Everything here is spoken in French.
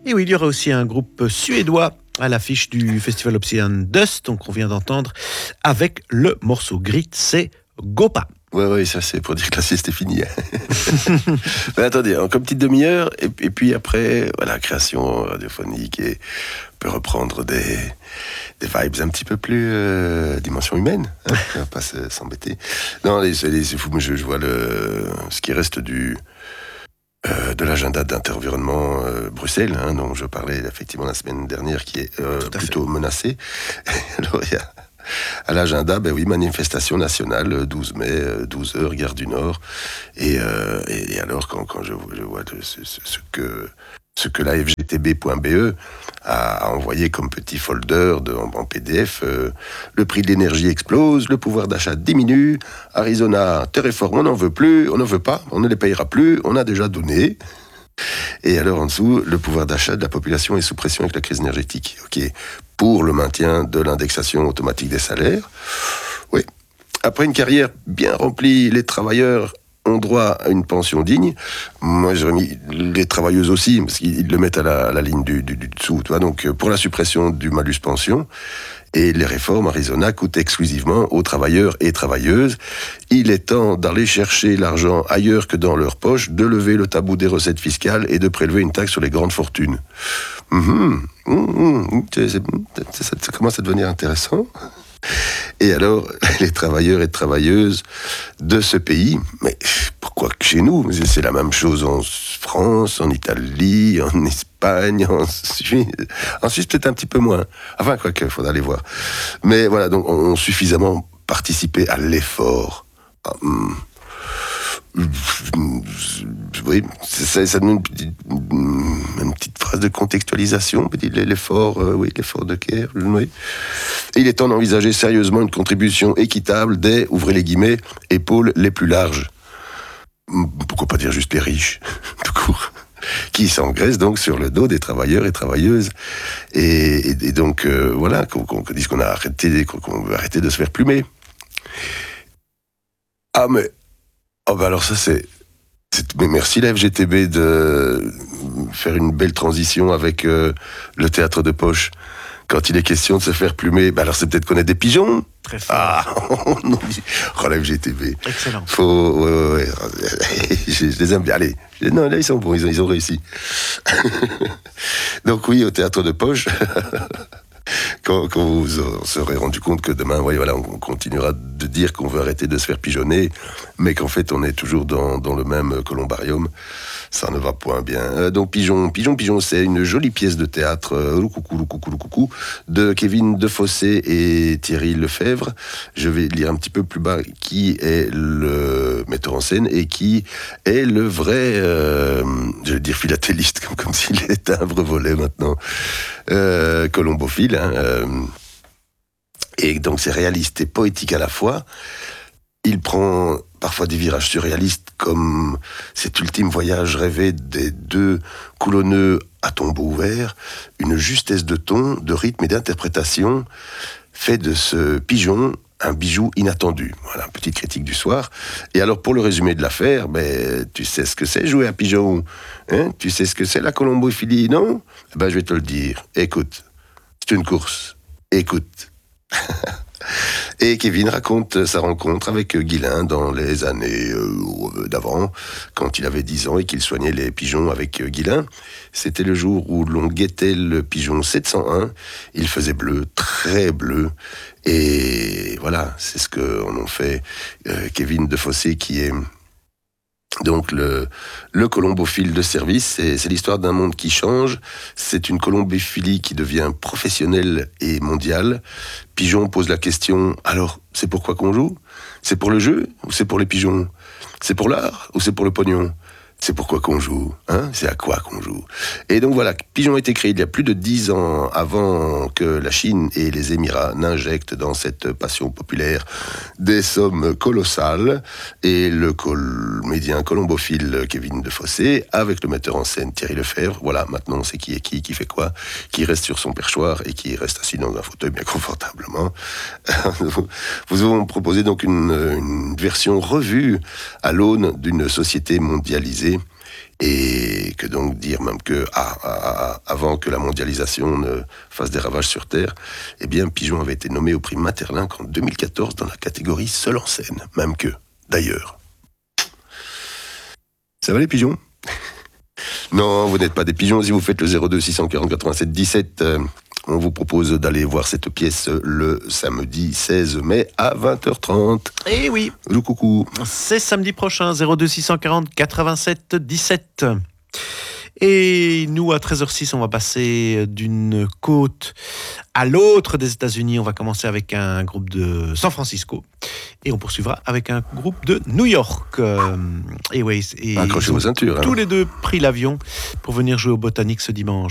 Et oui, il y aura aussi un groupe suédois à l'affiche du festival Obsidian Dust, donc on vient d'entendre avec le morceau Grit, c'est Gopa. Oui, ça c'est pour dire que la sieste est finie. Mais attendez, comme petite demi-heure, et puis après, voilà, création radiophonique, et on peut reprendre des vibes un petit peu plus dimension humaine, hein, on va pas s'embêter. Non, c'est fou, mais je vois ce qui reste de l'agenda d'Interenvironnement Bruxelles, hein, dont je parlais effectivement la semaine dernière, qui est plutôt menacé. Alors il y a à l'agenda, manifestation nationale, 12 mai, 12h, Gare du Nord. Et alors, quand je vois ce que la FGTB.be a envoyé comme petit folder en PDF, le prix de l'énergie explose, le pouvoir d'achat diminue, Arizona, tes réformes, on n'en veut plus, on n'en veut pas, on ne les payera plus, on a déjà donné. Et alors en dessous, le pouvoir d'achat de la population est sous pression avec la crise énergétique. Ok, pour le maintien de l'indexation automatique des salaires. Oui. Après une carrière bien remplie, les travailleurs ont droit à une pension digne. Moi, j'aurais mis les travailleuses aussi, parce qu'ils le mettent à la ligne du dessous. Tu vois, donc, pour la suppression du malus pension, et les réformes, Arizona coûtent exclusivement aux travailleurs et travailleuses. Il est temps d'aller chercher l'argent ailleurs que dans leur poche, de lever le tabou des recettes fiscales et de prélever une taxe sur les grandes fortunes. Ça commence à devenir intéressant. Et alors, les travailleurs et travailleuses de ce pays, mais pourquoi que chez nous? C'est la même chose en France, en Italie, en Espagne, en Suisse. En Suisse, peut-être un petit peu moins. Enfin, quoique, il faudra aller voir. Mais voilà, donc, on suffisamment participé à l'effort. Oui, ça donne une petite phrase de contextualisation, l'effort, l'effort de guerre, oui. Et il est temps d'envisager sérieusement une contribution équitable des, ouvrez les guillemets, épaules les plus larges. Pourquoi pas dire juste les riches, tout court, qui s'engraissent donc sur le dos des travailleurs et travailleuses. Et donc, voilà, qu'on dise qu'on veut arrêter de se faire plumer. Ah, mais... alors ça, mais merci la FGTB de faire une belle transition avec le théâtre de poche. Quand il est question de se faire plumer, alors c'est peut-être connaître des pigeons. Très fort. Non, la FGTB. Excellent. Ouais. Je les aime bien. Allez, non, là ils sont bons, ils ont réussi. Donc oui, au théâtre de poche. Quand vous serez rendu compte que demain, on continuera de dire qu'on veut arrêter de se faire pigeonner, mais qu'en fait, on est toujours dans le même columbarium, ça ne va point bien. Donc, Pigeon, c'est une jolie pièce de théâtre, Loucoucou, de Kevin Defossé et Thierry Lefebvre. Je vais lire un petit peu plus bas qui est le metteur en scène et qui est le vrai, je vais dire philatéliste, comme s'il était un vrai volet maintenant, colombophile. Et donc c'est réaliste et poétique à la fois. Il prend parfois des virages surréalistes comme cet ultime voyage rêvé des deux coulonneux à tombeau ouvert, une justesse de ton, de rythme et d'interprétation fait de ce pigeon un bijou inattendu. Voilà, petite critique du soir. Et alors pour le résumé de l'affaire, tu sais ce que c'est jouer à pigeon, hein? Tu sais ce que c'est la colombophilie, non? Je vais te le dire. Écoute. C'est une course. Écoute. Et Kevin raconte sa rencontre avec Guilain dans les années d'avant, quand il avait 10 ans et qu'il soignait les pigeons avec Guilain. C'était le jour où l'on guettait le pigeon 701. Il faisait bleu, très bleu. Et voilà, c'est ce qu'en ont fait Kevin Defossé, qui est... Donc le colombophile de service, c'est l'histoire d'un monde qui change. C'est une colombophilie qui devient professionnelle et mondiale. Pigeon pose la question, alors c'est pour quoi qu'on joue? C'est pour le jeu ou c'est pour les pigeons? C'est pour l'art ou c'est pour le pognon? C'est pourquoi qu'on joue, hein? C'est à quoi qu'on joue. Et donc voilà, Pigeon a été créé il y a plus de 10 ans avant que la Chine et les Émirats n'injectent dans cette passion populaire des sommes colossales. Et le comédien colombophile Kevin Defossé, avec le metteur en scène Thierry Lefebvre, voilà, maintenant on sait qui est qui fait quoi, qui reste sur son perchoir et qui reste assis dans un fauteuil bien confortablement. Vous avons proposé donc une version revue à l'aune d'une société mondialisée Et que donc dire même que avant que la mondialisation ne fasse des ravages sur Terre, eh bien Pigeon avait été nommé au prix Maeterlinck en 2014 dans la catégorie seul en scène, même que, d'ailleurs. Ça va les pigeons? Non, vous n'êtes pas des pigeons si vous faites le 02 640 87 17. On vous propose d'aller voir cette pièce le samedi 16 mai à 20h30. Eh oui, Le coucou. c'est samedi prochain, 02 640 87 17. Et nous, à 13h06, on va passer d'une côte à l'autre des États-Unis. On va commencer avec un groupe de San Francisco. Et on poursuivra avec un groupe de New York. Et Accrochez vos ceintures. Tous les deux pris l'avion pour venir jouer au Botanique ce dimanche.